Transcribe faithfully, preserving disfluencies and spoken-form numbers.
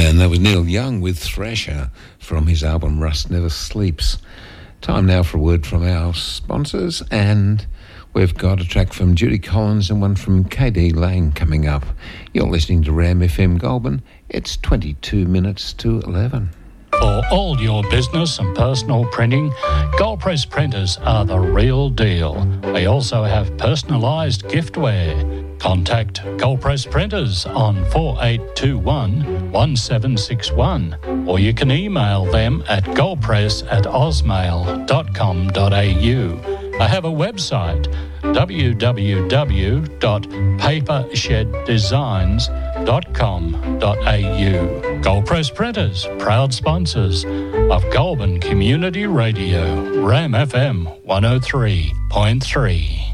And that was Neil Young with Thrasher from his album Rust Never Sleeps. Time now for a word from our sponsors, and we've got a track from Judy Collins and one from K D Lang coming up. You're listening to Ram F M Goulburn. It's twenty-two minutes to eleven. For all your business and personal printing, Gold Press printers are the real deal. They also have personalised giftware. Contact Gold Press Printers on four eight two one, one seven six one, or you can email them at goldpress at ausmail dot com dot a u. I have a website, w w w dot paper shed designs dot com dot a u. Gold Press Printers, proud sponsors of Goulburn Community Radio, Ram F M one oh three point three.